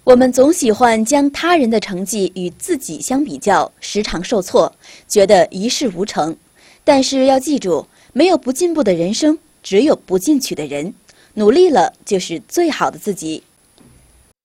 我们总喜欢将他人的成绩与自己相比较，时常受挫，觉得一事无成。但是要记住，没有不进步的人生，只有不进取的人。努力了就是最好的自己。